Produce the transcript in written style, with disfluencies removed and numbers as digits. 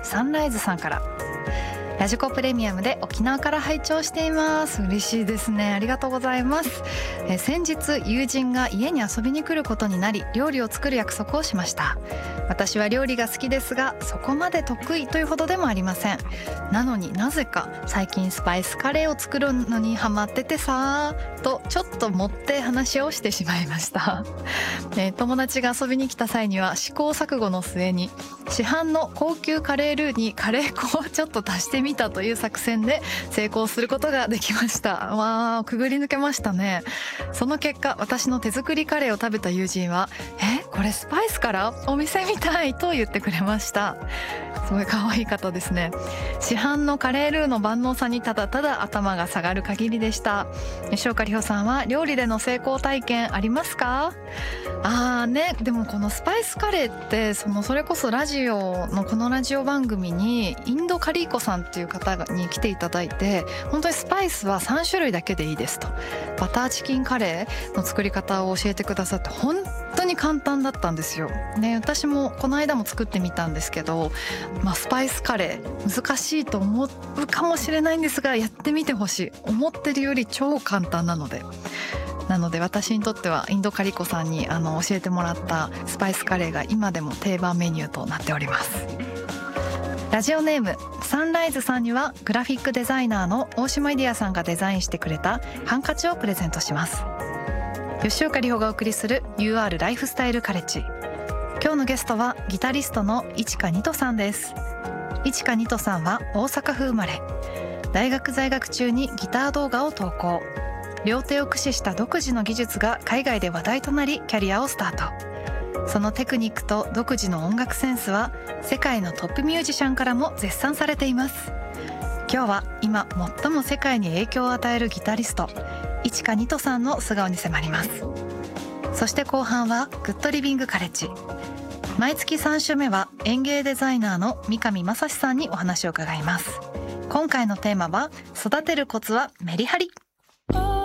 サンライズさんから。ラジコプレミアムで沖縄から拝聴しています。嬉しいですね。ありがとうございます。先日友人が家に遊びに来ることになり、料理を作る約束をしました。私は料理が好きですが、そこまで得意というほどでもありません。なのになぜか最近スパイスカレーを作るのにハマっててさーとちょっと盛って話をしてしまいました。友達が遊びに来た際には試行錯誤の末に市販の高級カレールーにカレー粉をちょっと足してみたという作戦で成功することができました。わー、くぐり抜けましたね。その結果、私の手作りカレーを食べた友人はこれスパイスからお店みたいと言ってくれました。すごい可愛い方ですね。市販のカレールーの万能さにただただ頭が下がる限りでした。吉岡里帆さんは料理での成功体験ありますか？でもこのスパイスカレーってそれこそラジオのこのラジオ番組にインドカリーコさんっていう方に来ていただいて、本当にスパイスは3種類だけでいいですと、バターチキンカレーの作り方を教えてくださって、本当に簡単だったんですよね。私もこの間も作ってみたんですけど、スパイスカレー難しいと思うかもしれないんですが、やってみてほしい。思ってるより超簡単なので私にとってはインドカリコさんに教えてもらったスパイスカレーが今でも定番メニューとなっております。ラジオネームサンライズさんにはグラフィックデザイナーの大島イディアさんがデザインしてくれたハンカチをプレゼントします。吉岡里帆がお送りする UR ライフスタイルカレッジ。今日のゲストはギタリストの市川ニトさんです。市川ニトさんは大阪府生まれ、大学在学中にギター動画を投稿。両手を駆使した独自の技術が海外で話題となり、キャリアをスタート。そのテクニックと独自の音楽センスは世界のトップミュージシャンからも絶賛されています。今日は今最も世界に影響を与えるギタリスト市川ニトさんの素顔に迫ります。そして後半はグッドリビングカレッジ。毎月3週目は園芸デザイナーの三上正史さんにお話を伺います。今回のテーマは育てるコツはメリハリ。